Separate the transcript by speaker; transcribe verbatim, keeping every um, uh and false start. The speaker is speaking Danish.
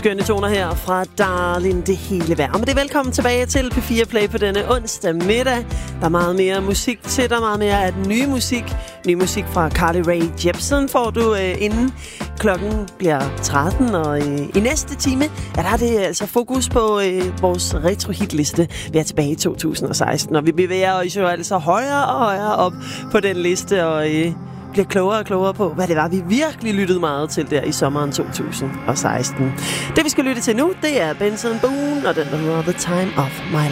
Speaker 1: Skønne toner her fra Darling, det hele værd. Men det er velkommen tilbage til P fire Play på denne onsdag middag. Der er meget mere musik til dig, meget mere af den nye musik. Ny musik fra Carly Rae Jepsen får du øh, inden klokken bliver tretten. Og øh, i næste time, ja, der er det altså fokus på øh, vores retro-hitliste. Vi er tilbage i to tusind og seksten, og vi bevæger os jo altså højere og højere op på den liste, og øh, bliver klogere og klogere på, hvad det var, vi virkelig lyttede meget til der i sommeren to tusind og seksten. Det, vi skal lytte til nu, det er Benson Boone og den, der hedder The Time of My Life.